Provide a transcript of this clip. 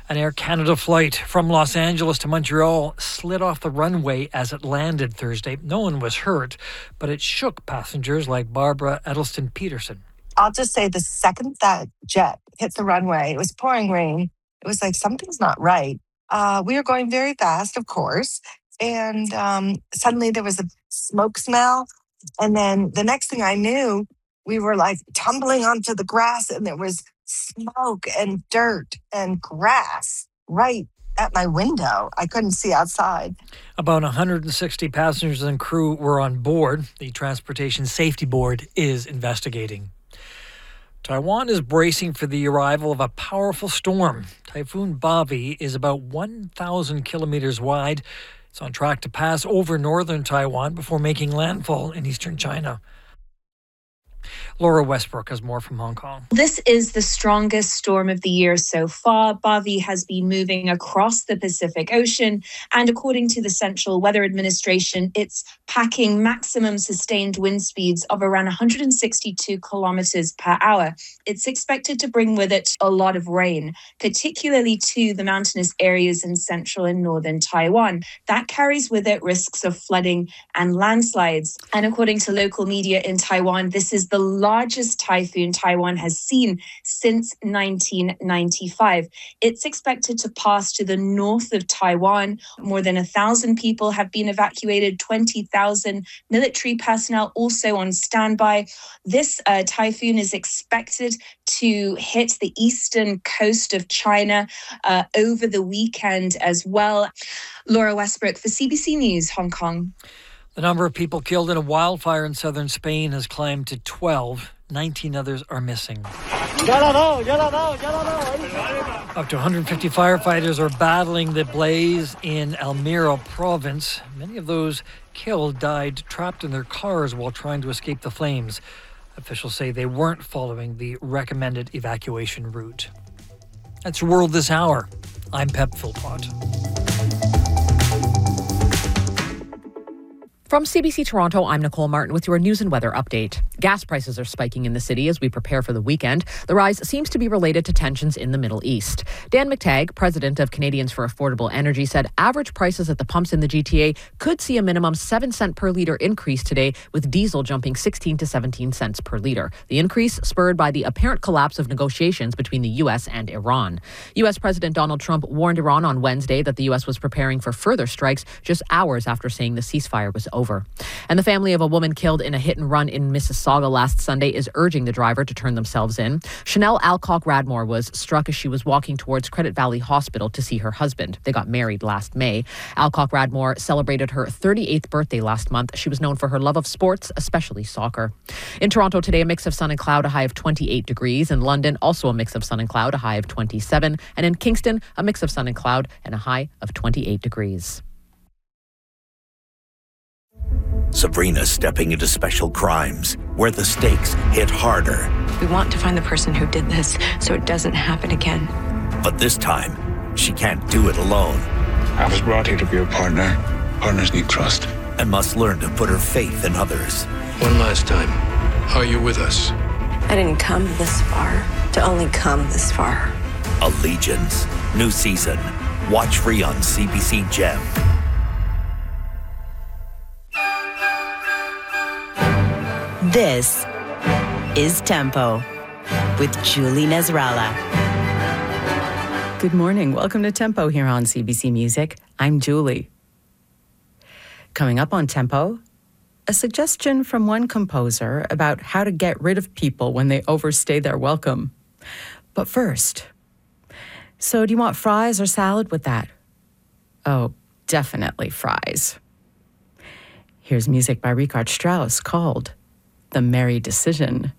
An Air Canada flight from Los Angeles to Montreal slid off the runway as it landed Thursday. No one was hurt, but it shook passengers like Barbara Edelston Peterson. I'll just say the second that jet hit the runway, it was pouring rain. It was like, something's not right. We were going very fast, of course. And suddenly there was a smoke smell. And then the next thing I knew, we were like tumbling onto the grass and there was smoke and dirt and grass right at my window. I couldn't see outside. About 160 passengers and crew were on board. The Transportation Safety Board is investigating. Taiwan is bracing for the arrival of a powerful storm. Typhoon Bavi is about 1,000 kilometers wide. It's on track to pass over northern Taiwan before making landfall in eastern China. Laura Westbrook has more from Hong Kong. This is the strongest storm of the year so far. Bavi has been moving across the Pacific Ocean, and according to the Central Weather Administration, it's packing maximum sustained wind speeds of around 162 kilometers per hour. It's expected to bring with it a lot of rain, particularly to the mountainous areas in central and northern Taiwan. That carries with it risks of flooding and landslides. And according to local media in Taiwan, this is the largest typhoon Taiwan has seen since 1995. It's expected to pass to the north of Taiwan. More than 1,000 people have been evacuated, 20,000 military personnel also on standby. This typhoon is expected to hit the eastern coast of China over the weekend as well. Laura Westbrook for CBC News, Hong Kong. The number of people killed in a wildfire in southern Spain has climbed to 12. 19 others are missing. Up to 150 firefighters are battling the blaze in Almeria province. Many of those killed died trapped in their cars while trying to escape the flames. Officials say they weren't following the recommended evacuation route. That's your World This Hour. I'm Pep Philpott. From CBC Toronto, I'm Nicole Martin with your news and weather update. Gas prices are spiking in the city as we prepare for the weekend. The rise seems to be related to tensions in the Middle East. Dan McTagg, president of Canadians for Affordable Energy, said average prices at the pumps in the GTA could see a minimum 7-cent per litre increase today, with diesel jumping 16 to 17 cents per litre. The increase spurred by the apparent collapse of negotiations between the U.S. and Iran. U.S. President Donald Trump warned Iran on Wednesday that the U.S. was preparing for further strikes just hours after saying the ceasefire was over. And the family of a woman killed in a hit and run in Mississauga last Sunday is urging the driver to turn themselves in. Chanel Alcock Radmore was struck as she was walking towards Credit Valley Hospital to see her husband. They got married last May. Alcock Radmore celebrated her 38th birthday last month. She was known for her love of sports, especially soccer. In Toronto today, a mix of sun and cloud, a high of 28 degrees. In London, also a mix of sun and cloud, a high of 27. And in Kingston, a mix of sun and cloud and a high of 28 degrees. Sabrina stepping into special crimes, where the stakes hit harder. We want to find the person who did this so it doesn't happen again. But this time, she can't do it alone. I was brought here to be a partner. Partners need trust. And must learn to put her faith in others. One last time, are you with us? I didn't come this far to only come this far. Allegiance. New season. Watch free on CBC Gem. This is Tempo with Julie Nasrallah. Good morning. Welcome to Tempo here on CBC Music. I'm Julie. Coming up on Tempo, a suggestion from one composer about how to get rid of people when they overstay their welcome. But first, so do you want fries or salad with that? Oh, definitely fries. Here's music by Richard Strauss called The Merry Decision.